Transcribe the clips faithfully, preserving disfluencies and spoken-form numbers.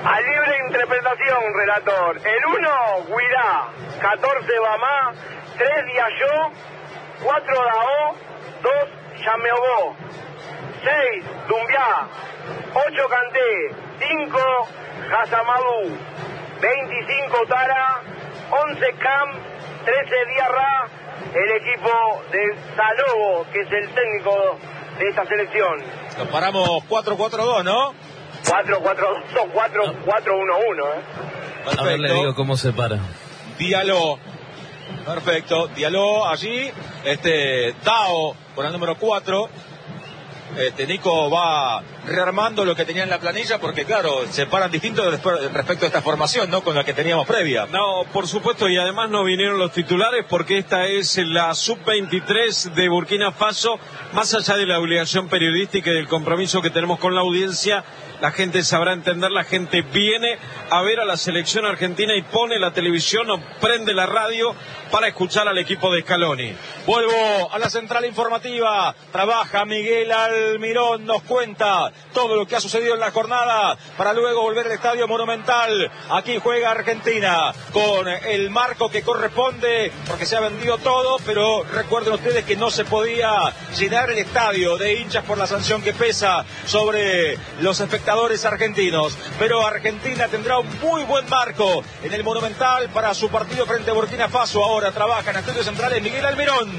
A libre interpretación, relator. El uno, Guirá. catorce, Bamá. tres, Diallo. cuatro, Dao. dos, Yameogó. seis, Dumbiá. ocho, Kanté. cinco, Hasamadou. veinticinco, Tara. once, Cam. trece, Diarra. El equipo de Salobo, que es el técnico de esta selección. Nos paramos cuatro cuatro dos, ¿no? cuatro cuatro dos, cuatro cuatro uno uno, ¿eh? Perfecto. A ver, le digo cómo se para. Diallo. Perfecto. Diallo allí. Este, Dao con el número cuatro. Este, Nico va rearmando lo que tenía en la planilla porque, claro, se paran distintos respecto a esta formación, ¿no? Con la que teníamos previa. No, por supuesto, y además no vinieron los titulares porque esta es la sub veintitrés de Burkina Faso. Más allá de la obligación periodística y del compromiso que tenemos con la audiencia, la gente sabrá entender, la gente viene a ver a la selección argentina y pone la televisión o prende la radio para escuchar al equipo de Scaloni. Vuelvo a la central informativa. Trabaja Miguel Almirón, nos cuenta todo lo que ha sucedido en la jornada para luego volver al Estadio Monumental. Aquí juega Argentina con el marco que corresponde porque se ha vendido todo, pero recuerden ustedes que no se podía llenar el estadio de hinchas por la sanción que pesa sobre los espectadores argentinos. Pero Argentina tendrá un muy buen marco en el Monumental para su partido frente a Burkina Faso. Ahora trabaja en estudios centrales Miguel Almirón.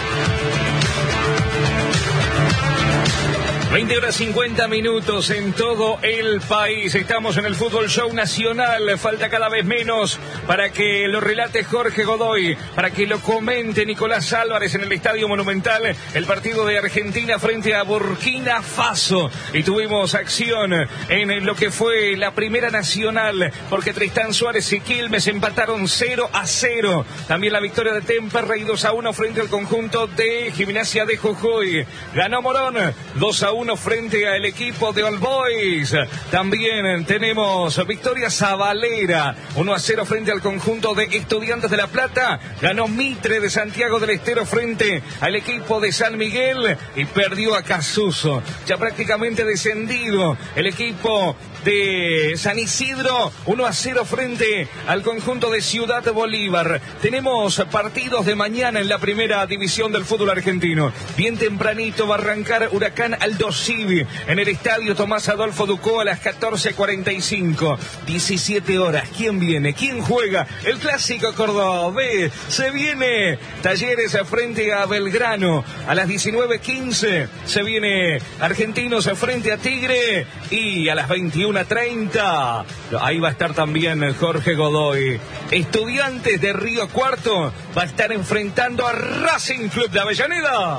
veinte horas cincuenta minutos en todo el país. Estamos en el Fútbol Show Nacional. Falta cada vez menos para que lo relate Jorge Godoy, para que lo comente Nicolás Álvarez en el Estadio Monumental. El partido de Argentina frente a Burkina Faso. Y tuvimos acción en lo que fue la Primera Nacional, porque Tristán Suárez y Quilmes empataron cero a cero. También la victoria de Temperley dos a uno frente al conjunto de Gimnasia de Jujuy. Ganó Morón dos a uno frente al equipo de All Boys. También tenemos victoria Zabalera uno a cero frente al conjunto de Estudiantes de La Plata. Ganó Mitre de Santiago del Estero frente al equipo de San Miguel y perdió a Casuso. Ya prácticamente descendido el equipo de San Isidro, uno a cero frente al conjunto de Ciudad Bolívar. Tenemos partidos de mañana en la primera división del fútbol argentino. Bien tempranito va a arrancar Huracán Aldo Civi en el estadio Tomás Adolfo Ducó a las catorce cuarenta y cinco. diecisiete horas. ¿Quién viene? ¿Quién juega? El clásico cordobés. Se viene Talleres frente a Belgrano. A las diecinueve quince se viene Argentinos frente a Tigre. Y a las veintiuna treinta ahí va a estar también Jorge Godoy. Estudiantes de Río Cuarto va a estar enfrentando a Racing Club de Avellaneda.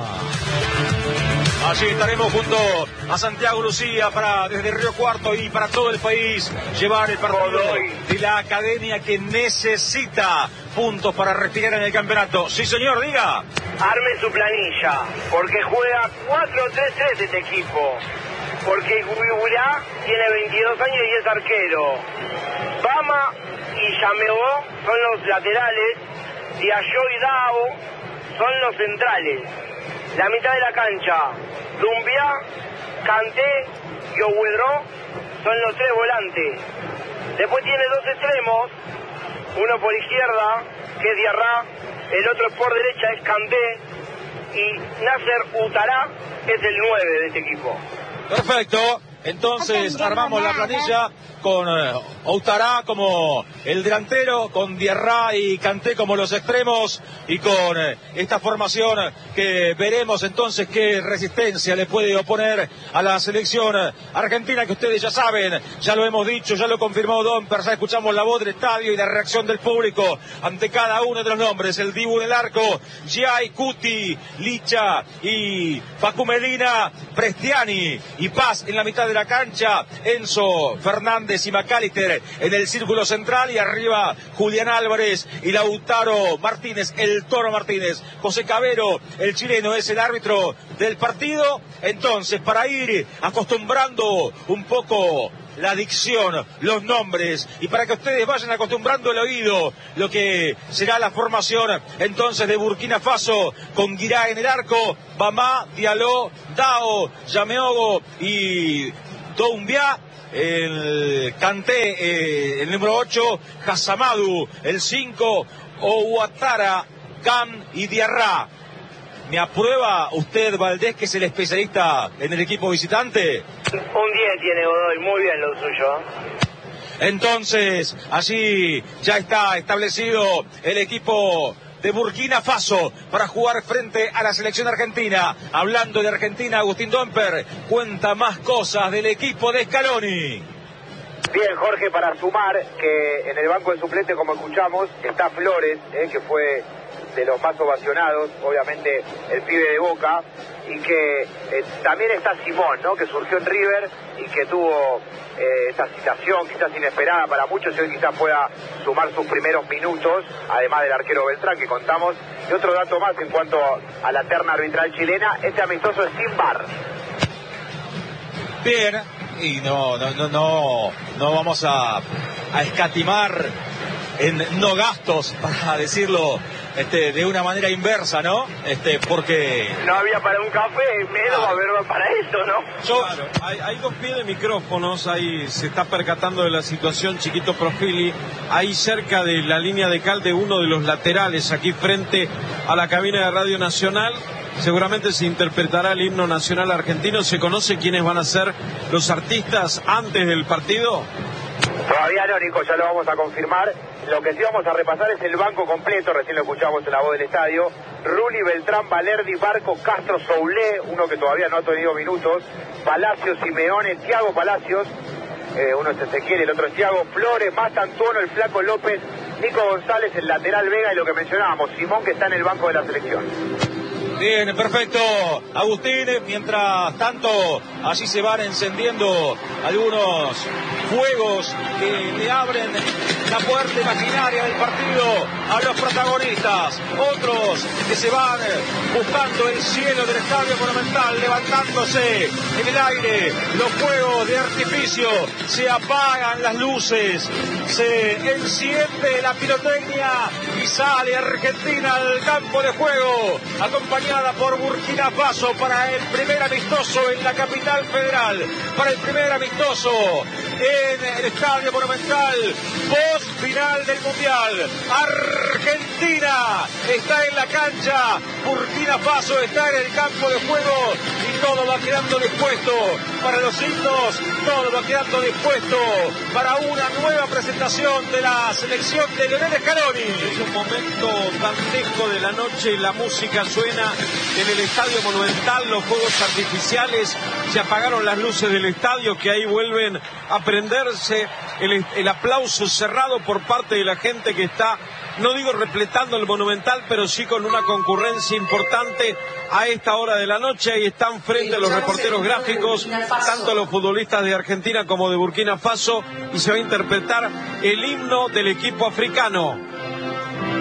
Allí estaremos junto a Santiago Lucía para desde Río Cuarto y para todo el país llevar el partido de la academia que necesita puntos para respirar en el campeonato. Sí, señor, diga. Arme su planilla, porque juega cuatro tres tres este equipo. Porque Guirá tiene veintidós años y es arquero. Bama y Yameogó son los laterales. Diallo y Dao son los centrales. La mitad de la cancha, Dumbiá, Kanté y Ouedró son los tres volantes. Después tiene dos extremos, uno por izquierda, que es Diarra, el otro por derecha es Kanté, y Nasser Utará es el nueve de este equipo. Perfecto. Entonces armamos la planilla con eh, Outará como el delantero, con Diarra y Kanté como los extremos y con eh, esta formación que veremos entonces qué resistencia le puede oponer a la selección argentina, que ustedes ya saben, ya lo hemos dicho, ya lo confirmó Domper, ya escuchamos la voz del estadio y la reacción del público ante cada uno de los nombres. El Dibu en el arco, Giai, Cuti, Licha y Facu Medina, Prestiani y Paz en la mitad de la cancha, Enzo Fernández y McAllister en el círculo central y arriba Julián Álvarez y Lautaro Martínez, el Toro Martínez. José Cabero, el chileno, es el árbitro del partido. Entonces, para ir acostumbrando un poco la dicción, los nombres, y para que ustedes vayan acostumbrando el oído, lo que será la formación entonces de Burkina Faso, con Guirá en el arco, Bamá, Diallo, Dao, Yameogó y Doumbia. el Kanté, eh, el número ocho, Hasamadu, el cinco, Ouattara, Cam y Diarra. ¿Me aprueba usted, Valdés, que es el especialista en el equipo visitante? Un diez tiene Godoy, muy bien lo suyo. Entonces, así ya está establecido el equipo de Burkina Faso para jugar frente a la selección argentina. Hablando de Argentina, Agustín Domper cuenta más cosas del equipo de Scaloni. Bien, Jorge, para sumar que en el banco de suplente, como escuchamos, está Flores, eh, que fue de los más ovacionados, obviamente el pibe de Boca, y que eh, también está Simón, ¿no?, que surgió en River y que tuvo eh, esa citación quizás inesperada para muchos, y hoy quizás pueda sumar sus primeros minutos, además del arquero Beltrán que contamos. Y otro dato más en cuanto a la terna arbitral chilena: este amistoso es sin V A R. Bien, y no, no, no, no, no vamos a, a escatimar en no gastos, para decirlo este, de una manera inversa, ¿no? Este, porque no había para un café, menos va a haber para eso, ¿no? Yo, claro, hay, hay dos pies de micrófonos, ahí se está percatando de la situación Chiquito Profili, ahí cerca de la línea de cal de uno de los laterales, aquí frente a la cabina de Radio Nacional. Seguramente se interpretará el himno nacional argentino. ¿Se conoce quiénes van a ser los artistas antes del partido? Todavía no, Nico, ya lo vamos a confirmar. Lo que sí vamos a repasar es el banco completo, recién lo escuchamos en la voz del estadio. Rulli, Beltrán, Valerdi, Barco, Castro, Soulé, uno que todavía no ha tenido minutos, Palacios, Simeone, Thiago Palacios, eh, uno es Ezequiel, el otro es Thiago, Flores, Mata Antuono, el Flaco López, Nico González, el lateral Vega, y lo que mencionábamos, Simón, que está en el banco de la selección. Bien, perfecto, Agustín. Mientras tanto, allí se van encendiendo algunos fuegos que le abren la puerta imaginaria del partido a los protagonistas. Otros que se van buscando el cielo del Estadio Monumental, levantándose en el aire los fuegos de artificio. Se apagan las luces, se enciende la pirotecnia y sale Argentina al campo de juego, acompañada por Burkina Faso para el primer amistoso en la capital federal, para el primer amistoso en el Estadio Monumental, post final del Mundial. Argentina está en la cancha, Burkina Faso está en el campo de juego, y todo va quedando dispuesto para los himnos, todo va quedando dispuesto para una nueva presentación de la selección de Lionel Scaloni. Es un momento dantesco de la noche, la música suena en el Estadio Monumental, los fuegos artificiales, se apagaron las luces del estadio, que ahí vuelven a prenderse, el, el aplauso cerrado por parte de la gente que está, no digo repletando el Monumental, pero sí con una concurrencia importante a esta hora de la noche. Ahí están frente a los reporteros gráficos, tanto los futbolistas de Argentina como de Burkina Faso, y se va a interpretar el himno del equipo africano.